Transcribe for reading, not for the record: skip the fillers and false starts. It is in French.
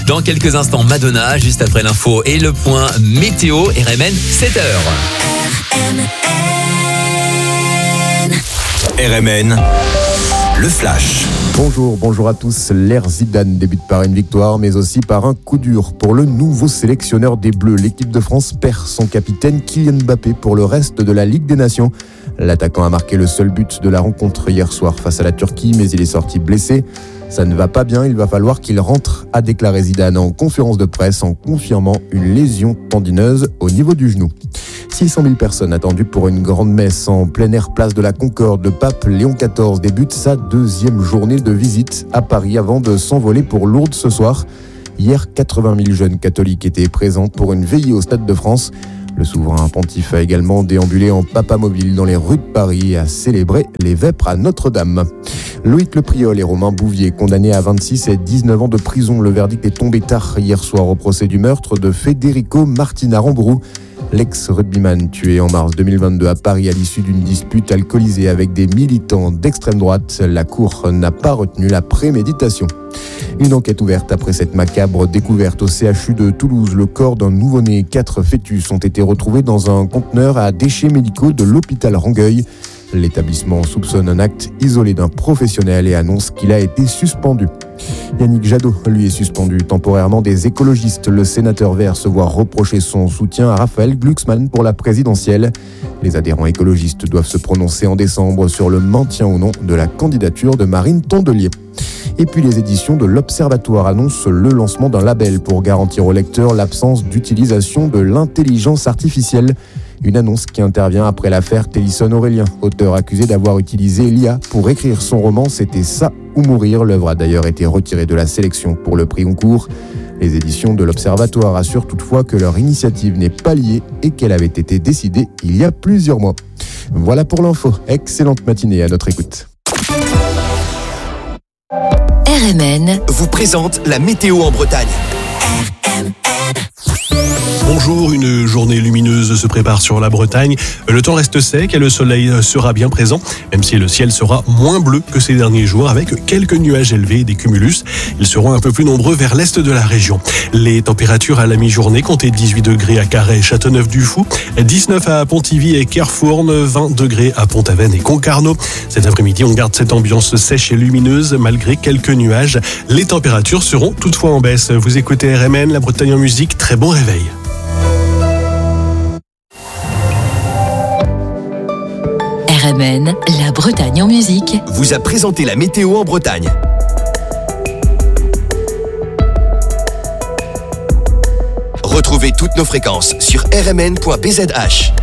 Dans quelques instants, Madonna, juste après l'info et le point météo. RMN, 7h. RMN, le flash. Bonjour à tous. L'ère Zidane débute par une victoire, mais aussi par un coup dur pour le nouveau sélectionneur des Bleus. L'équipe de France perd son capitaine Kylian Mbappé pour le reste de la Ligue des Nations. L'attaquant a marqué le seul but de la rencontre hier soir face à la Turquie, mais il est sorti blessé. Ça ne va pas bien, il va falloir qu'il rentre, a déclaré Zidane en conférence de presse en confirmant une lésion tendineuse au niveau du genou. 600 000 personnes attendues pour une grande messe en plein air place de la Concorde. Le pape Léon XIV débute sa deuxième journée de visite à Paris avant de s'envoler pour Lourdes ce soir. Hier, 80 000 jeunes catholiques étaient présents pour une veillée au Stade de France. Le souverain pontife a également déambulé en papamobile dans les rues de Paris et a célébré les vêpres à Notre-Dame. Loïc Lepriol et Romain Bouvier, condamnés à 26 et 19 ans de prison. Le verdict est tombé tard hier soir au procès du meurtre de Federico Martina Rambourou, l'ex-rugbyman tué en mars 2022 à Paris à l'issue d'une dispute alcoolisée avec des militants d'extrême droite. La cour n'a pas retenu la préméditation. Une enquête ouverte après cette macabre découverte au CHU de Toulouse. Le corps d'un nouveau-né, 4 fœtus ont été retrouvés dans un conteneur à déchets médicaux de l'hôpital Rangueil. L'établissement soupçonne un acte isolé d'un professionnel et annonce qu'il a été suspendu. Yannick Jadot, lui, est suspendu temporairement des écologistes. Le sénateur vert se voit reprocher son soutien à Raphaël Glucksmann pour la présidentielle. Les adhérents écologistes doivent se prononcer en décembre sur le maintien ou non de la candidature de Marine Tondelier. Et puis les éditions de l'Observatoire annoncent le lancement d'un label pour garantir aux lecteurs l'absence d'utilisation de l'intelligence artificielle. Une annonce qui intervient après l'affaire Télisson-Aurélien, auteur accusé d'avoir utilisé l'IA pour écrire son roman C'était ça ou mourir. L'œuvre a d'ailleurs été retirée de la sélection pour le prix Goncourt. Les éditions de l'Observatoire assurent toutefois que leur initiative n'est pas liée et qu'elle avait été décidée il y a plusieurs mois. Voilà pour l'info. Excellente matinée à notre écoute. RMN vous présente la météo en Bretagne. Bonjour, une journée lumineuse se prépare sur la Bretagne. Le temps reste sec et le soleil sera bien présent, même si le ciel sera moins bleu que ces derniers jours avec quelques nuages élevés et des cumulus. Ils seront un peu plus nombreux vers l'est de la région. Les températures à la mi-journée comptaient 18 degrés à Carhaix et Châteauneuf-du-Fou, 19 à Pontivy et Kerfourne, 20 degrés à Pont-Aven et Concarneau. Cet après-midi, on garde cette ambiance sèche et lumineuse malgré quelques nuages. Les températures seront toutefois en baisse. Vous écoutez RMN, la Bretagne en musique. Très bon réveil. RMN, la Bretagne en musique, vous a présenté la météo en Bretagne. Retrouvez toutes nos fréquences sur rmn.bzh.